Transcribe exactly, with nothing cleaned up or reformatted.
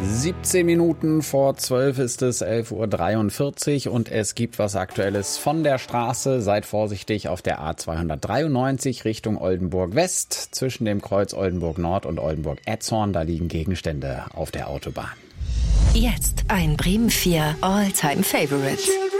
siebzehn Minuten vor zwölf ist es, elf Uhr dreiundvierzig, und es gibt was Aktuelles von der Straße. Seid vorsichtig auf der A zweihundertdreiundneunzig Richtung Oldenburg West. Zwischen dem Kreuz Oldenburg Nord und Oldenburg Etzhorn, da liegen Gegenstände auf der Autobahn. Jetzt ein Bremen vier All-Time Favorites.